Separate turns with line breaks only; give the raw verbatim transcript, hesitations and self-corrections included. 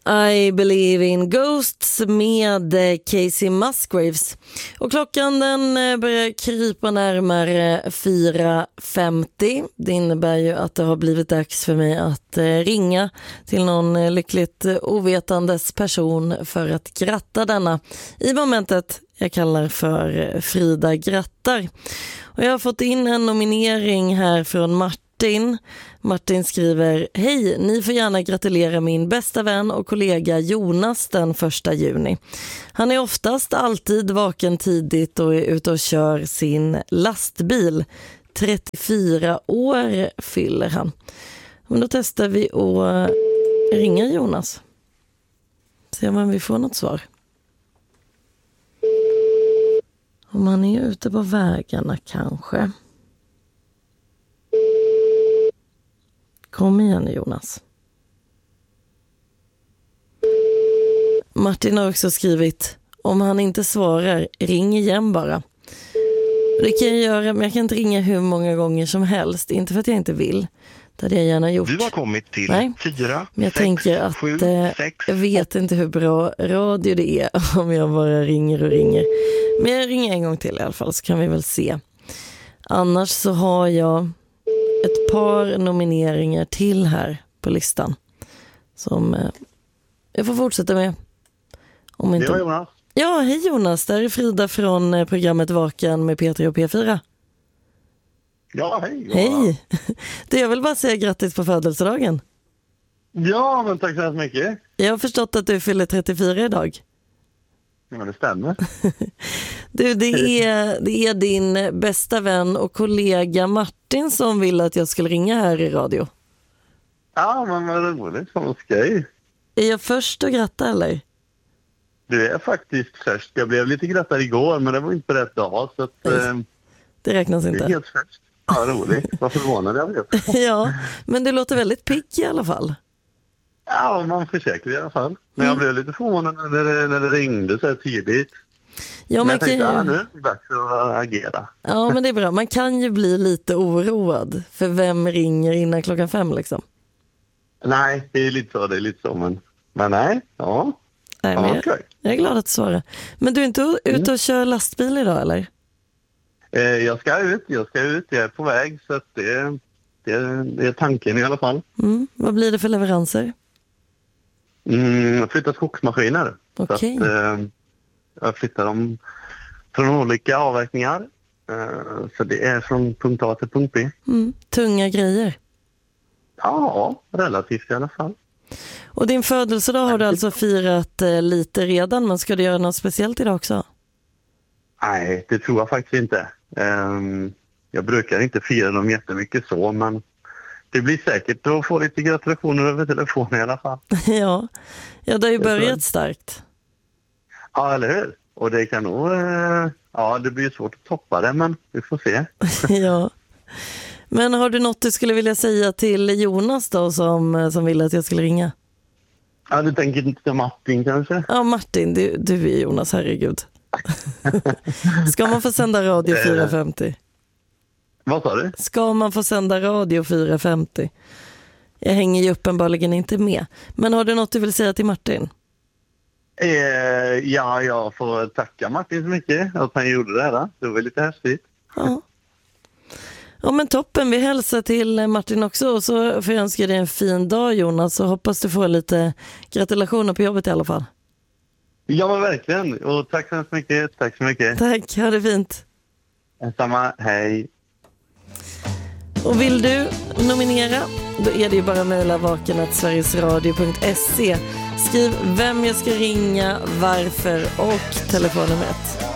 I Believe in Ghosts med Casey Musgraves. Och klockan den börjar krypa närmare fyra femtio. Det innebär ju att det har blivit dags för mig att ringa till någon lyckligt ovetandes person för att gratta denna i momentet jag kallar för Frida grattar. Och jag har fått in en nominering här från Martin. Martin skriver: Hej, ni får gärna gratulera min bästa vän och kollega Jonas den första juni. Han är oftast alltid vaken tidigt och är ute och kör sin lastbil. trettiofyra år fyller han. Men då testar vi att ringa Jonas. Se om vi får något svar. Om han är ute på vägarna kanske. Kom igen Jonas. Martin har också skrivit: om han inte svarar, ring igen bara. Det kan jag göra, men jag kan inte ringa hur många gånger som helst. Inte för att jag inte vill. Det hade jag gärna gjort.
Du har kommit till
Nej.
fyra,
men jag
sex,
tänker att
sju, sex.
Jag vet inte hur bra radio det är om jag bara ringer och ringer. Men jag ringer en gång till i alla fall, så kan vi väl se. Annars så har jag ett par nomineringar till här på listan som eh, jag får fortsätta med. Om inte...
Det var Jonas.
Ja, hej Jonas. Där är Frida från eh, programmet Vaken med P tre och P fyra.
Ja, hej.
Hej. Det jag vill bara säga grattis på födelsedagen.
Ja, men tack så hemskt mycket.
Jag har förstått att du fyller trettiofyra idag.
Ja, men det stämmer.
Du, det är, det är din bästa vän och kollega Martin som vill att jag skulle ringa här i radio.
Ja, men vad roligt. Vad skoj.
Är jag först att gratta eller?
Du är faktiskt först. Jag blev lite grattad igår, men det var inte rätt dag. Så att, eh,
det räknas inte.
Det är helt först. Ja, roligt. Vad förvånad jag blev.
Ja, men du låter väldigt pigg i alla fall.
Ja, man försöker i alla fall. Men jag blev lite förvånad när det, när det ringde så här tidigt.
Ja,
men
man
jag tänkte,
kan ju...
ja, nu är det dags att agera.
Ja, men det är bra. Man kan ju bli lite oroad. För vem ringer innan klockan fem liksom?
Nej, det är lite så. Det är lite så, men, men nej. Ja.
Nej, men
ja,
jag,
okay.
jag är glad att du svarar. Men du är inte ute och kör lastbil idag, eller?
Eh, jag ska ut, jag ska ut. Jag är på väg, så att det, det, det är tanken i alla fall.
Mm. Vad blir det för leveranser?
Mm, flytta skogsmaskiner.
Okej.
Så att, eh, jag flyttar dem från olika avverkningar. Eh, så det är från punkt A till punkt B.
Mm. Tunga grejer.
Ja, relativt i alla fall.
Och din födelsedag har du alltså firat eh, lite redan, men ska du göra något speciellt idag också?
Nej, det tror jag faktiskt inte. Um, jag brukar inte fira dem jättemycket så, men det blir säkert att få lite gratulationer över telefon i alla fall.
ja. ja, det har ju börjat starkt.
Ja, eller hur? Och det kan nog... Uh, ja, det blir svårt att toppa det, men vi får se.
ja. Men har du något du skulle vilja säga till Jonas då som, som ville att jag skulle ringa?
Ja, du tänker inte till Martin kanske?
Ja, Martin, du, du är Jonas, herregud. Ska man få sända radio fyra femtio?
Vad sa du?
Ska man få sända radio fyra femtio? Jag hänger ju uppenbarligen inte med. Men har du något du vill säga till Martin?
Eh, ja, jag får tacka Martin så mycket att han gjorde det här. Det var lite häftigt.
Ja. Ja, men toppen. Vi hälsar till Martin också, och så får jag önska dig en fin dag, Jonas, och hoppas du får lite gratulationer på jobbet i alla fall.
Ja, men verkligen. Och tack så mycket. Tack så mycket.
Tack, ha det fint.
Samma, hej.
Och vill du nominera, då är det ju bara att mejla vaken at sverigesradio punkt se. Skriv vem jag ska ringa, varför och telefonnumret.